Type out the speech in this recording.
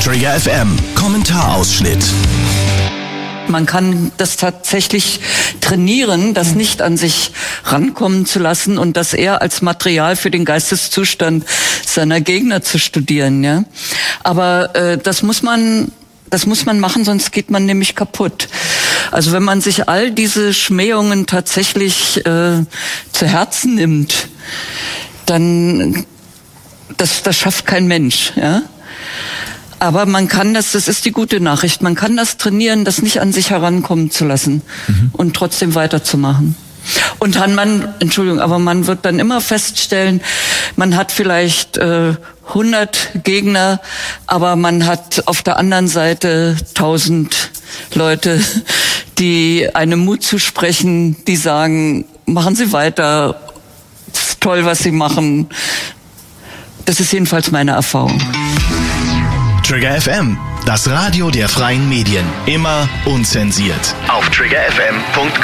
Trigger FM Kommentarausschnitt. Man kann das tatsächlich trainieren, das nicht an sich rankommen zu lassen und das eher als Material für den Geisteszustand seiner Gegner zu studieren, ja. Aber das muss man machen, sonst geht man nämlich kaputt. Also wenn man sich all diese Schmähungen tatsächlich zu Herzen nimmt, dann das schafft kein Mensch, ja. Aber man kann das ist die gute Nachricht, man kann das trainieren, das nicht an sich herankommen zu lassen und trotzdem weiterzumachen. Und man wird dann immer feststellen, man hat vielleicht 100 Gegner, aber man hat auf der anderen Seite 1000 Leute, die einem Mut zusprechen, die sagen, machen Sie weiter, es ist toll, was Sie machen. Das ist jedenfalls meine Erfahrung. Trigger FM, das Radio der freien Medien. Immer unzensiert. Auf triggerfm.com.